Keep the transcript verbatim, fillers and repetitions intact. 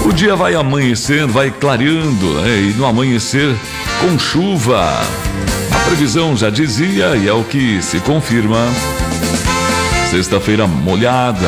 O dia vai amanhecendo, vai clareando, né? E no amanhecer com chuva. A previsão já dizia e é o que se confirma. Sexta-feira molhada,